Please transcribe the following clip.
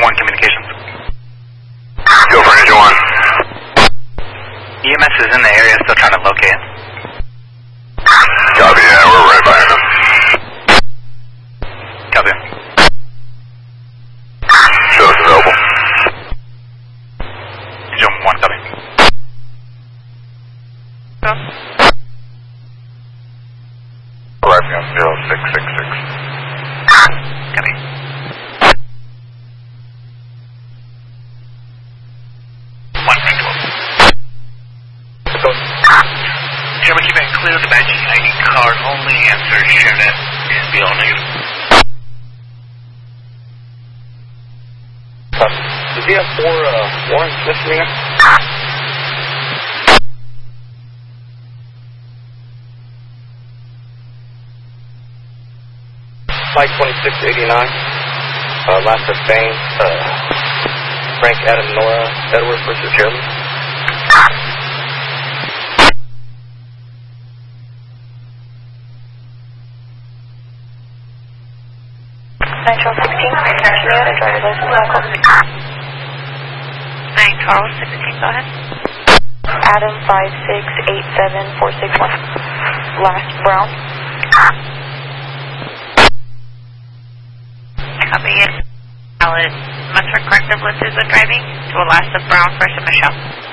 1 communications. Go for Engine 1. EMS is in the area, still trying to locate it. Copy, yeah, we're right behind them. Copy. Show us available. Engine 1, copy. Arriving on 0666. Copy. German Command clear the Magic ID card only, answer ShareNet and be all negative. Does he have 4 warrants misdemeanor? Flight 2689, last of fame, Frank Adam Nora Edwards versus Chairman. Charles 16, Juliet, a driver's license, Michael. 9 Charles 16, go ahead. Adam 5687461, last Brown. Copy it. Valid. Must record the blitzes when driving to a last of Brown, first of Michelle.